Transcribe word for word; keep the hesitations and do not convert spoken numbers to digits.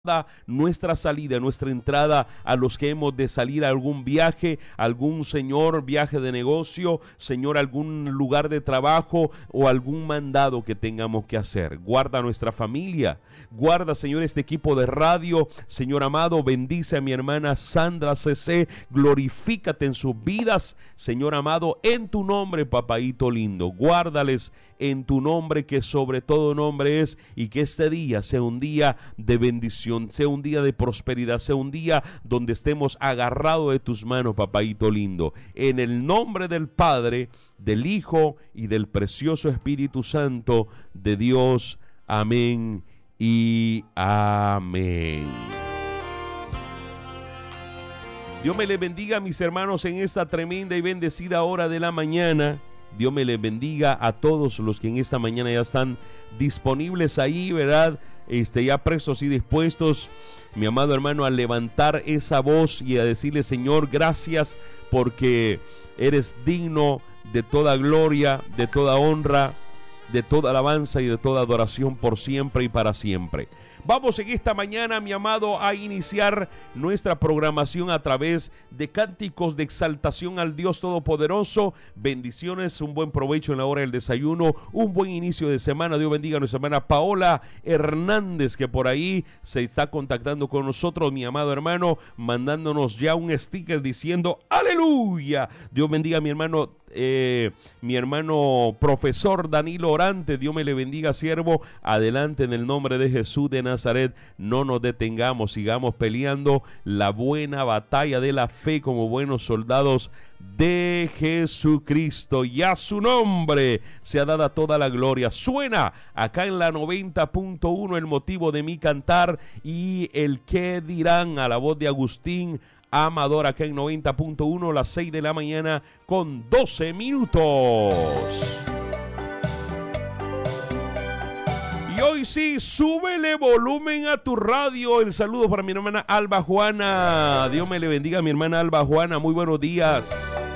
nuestra salida, nuestra entrada, a los que hemos de salir a algún viaje, algún Señor viaje de negocio, Señor algún lugar de trabajo o algún mandado que tengamos que hacer. Guarda nuestra familia, guarda Señor este equipo de radio, Señor amado, bendice a mi hermana Sandra C C, glorifícate en sus vidas, Señor amado, en tu nombre, papaíto lindo, guárdales en tu nombre que sobre todo nombre es, y que este día sea un día de bendición, sea un día de prosperidad, sea un día donde estemos agarrados de tus manos, papaíto lindo, en el nombre del Padre, del Hijo y del precioso Espíritu Santo de Dios, amén y amén. Dios me les bendiga, mis hermanos, en esta tremenda y bendecida hora de la mañana. Dios me les bendiga a todos los que en esta mañana ya están disponibles ahí, ¿verdad? Este, ya prestos y dispuestos, mi amado hermano, a levantar esa voz y a decirle: Señor, gracias porque eres digno de toda gloria, de toda honra, de toda alabanza y de toda adoración por siempre y para siempre. Vamos en esta mañana, mi amado, a iniciar nuestra programación a través de cánticos de exaltación al Dios Todopoderoso. Bendiciones, un buen provecho en la hora del desayuno, un buen inicio de semana. Dios bendiga a nuestra hermana Paola Hernández, que por ahí se está contactando con nosotros, mi amado hermano, mandándonos ya un sticker diciendo ¡aleluya! Dios bendiga a mi hermano Eh, mi hermano profesor Danilo Orante. Dios me le bendiga, siervo. Adelante en el nombre de Jesús de Nazaret. No nos detengamos, sigamos peleando la buena batalla de la fe como buenos soldados de Jesucristo, y a su nombre sea dada toda la gloria. Suena acá en la noventa punto uno el motivo de mi cantar y el que dirán, a la voz de Agustín Amador, acá en noventa punto uno, las seis de la mañana con doce minutos. Y hoy sí, súbele volumen a tu radio. El saludo para mi hermana Alba Juana. Dios me le bendiga a mi hermana Alba Juana. Muy buenos días.